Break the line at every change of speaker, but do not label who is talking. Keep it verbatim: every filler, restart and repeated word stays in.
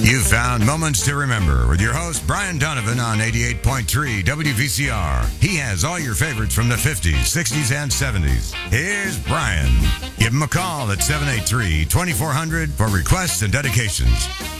You found Moments to Remember with your host, Brian Donovan, on eighty-eight point three W V C R. He has all your favorites from the fifties, sixties, and seventies. Here's Brian. Give him a call at seven eight three, two four zero zero for requests and dedications.